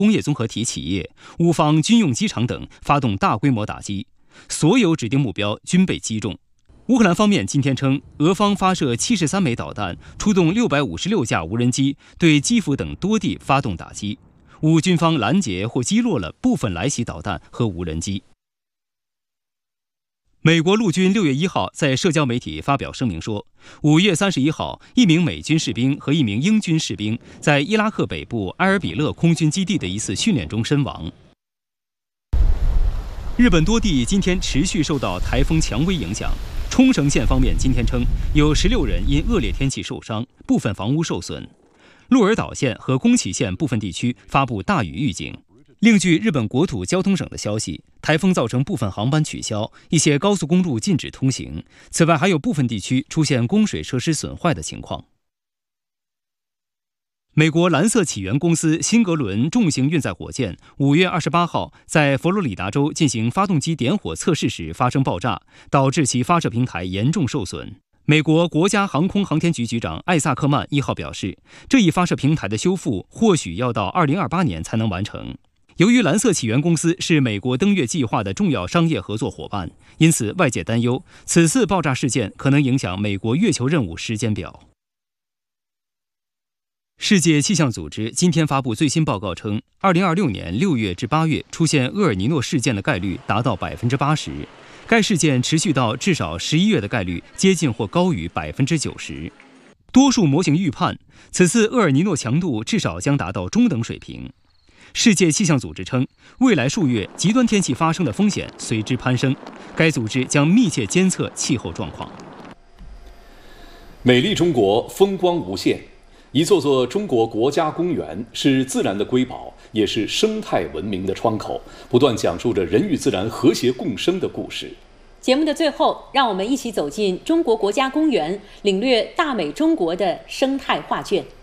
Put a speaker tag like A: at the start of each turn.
A: 工业综合体企业、乌方军用机场等发动大规模打击，所有指定目标均被击中。乌克兰方面今天称，俄方发射73枚导弹，出动656架无人机，对基辅等多地发动打击。乌军方拦截或击落了部分来袭导弹和无人机。美国陆军6月1号在社交媒体发表声明说，5月31号，一名美军士兵和一名英军士兵在伊拉克北部埃尔比勒空军基地的一次训练中身亡。日本多地今天持续受到台风强威影响。冲绳县方面今天称，有16人因恶劣天气受伤，部分房屋受损。鹿儿岛县和宫崎县部分地区发布大雨预警。另据日本国土交通省的消息，台风造成部分航班取消，一些高速公路禁止通行。此外，还有部分地区出现供水设施损坏的情况。美国蓝色起源公司辛格伦重型运载火箭5月28号在佛罗里达州进行发动机点火测试时发生爆炸，导致其发射平台严重受损。美国国家航空航天局局长艾萨克曼1号表示，这一发射平台的修复或许要到2028年才能完成。由于蓝色起源公司是美国登月计划的重要商业合作伙伴，因此外界担忧此次爆炸事件可能影响美国月球任务时间表。世界气象组织今天发布最新报告称，2026年6月至8月出现厄尔尼诺事件的概率达到80%，该事件持续到至少11月的概率接近或高于90%。多数模型预判，此次厄尔尼诺强度至少将达到中等水平。世界气象组织称，未来数月极端天气发生的风险随之攀升，该组织将密切监测气候状况。
B: 美丽中国，风光无限。一座座中国国家公园是自然的瑰宝，也是生态文明的窗口，不断讲述着人与自然和谐共生的故事。
C: 节目的最后，让我们一起走进中国国家公园，领略大美中国的生态画卷。